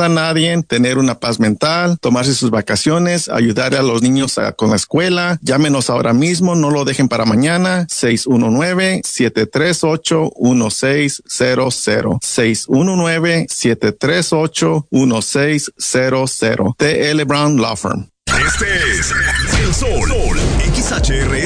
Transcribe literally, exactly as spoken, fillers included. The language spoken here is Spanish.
a nadie, tener una paz mental, tomarse sus vacaciones, ayudar a los niños a, con la escuela. Llámenos ahora mismo, no lo dejen para mañana. seis uno nueve, siete tres ocho, uno seis cero cero. seis uno nueve, siete tres ocho, uno seis cero cero. T L Brown Law Firm. Este es El Sol, X H R